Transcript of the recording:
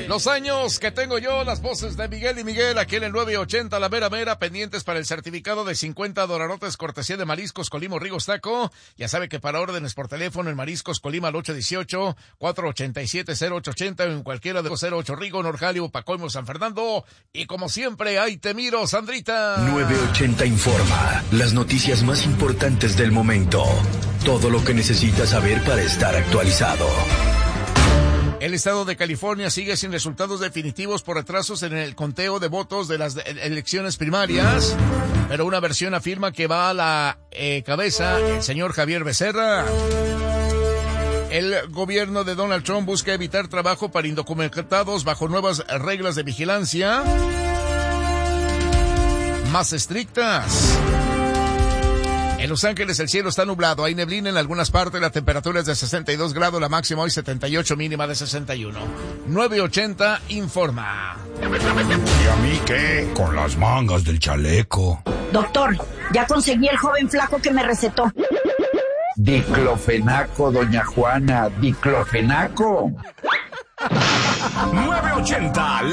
Los años que tengo yo, las voces de Miguel y Miguel, aquí en el 980, la mera mera, pendientes para el certificado de 50 dolarotes, cortesía de Mariscos Colima Rigos Taco. Ya sabe que para órdenes por teléfono en Mariscos Colima al 818-487-0880 o en cualquiera de los 08 Rigo, Norjalio, Pacoimo, San Fernando. Y como siempre, ahí te miro, Sandrita. 980 informa, las noticias más importantes del momento. Todo lo que necesitas saber para estar actualizado. El estado de California sigue sin resultados definitivos por retrasos en el conteo de votos de las elecciones primarias, pero una versión afirma que va a la cabeza el señor Javier Becerra. El gobierno de Donald Trump busca evitar trabajo para indocumentados bajo nuevas reglas de vigilancia más estrictas. En Los Ángeles el cielo está nublado, hay neblina en algunas partes, la temperatura es de 62 grados, la máxima hoy 78, mínima de 61. 980 informa. ¿Y a mí qué? Con las mangas del chaleco. Doctor, ya conseguí el joven flaco que me recetó. Diclofenaco, doña Juana, diclofenaco. 980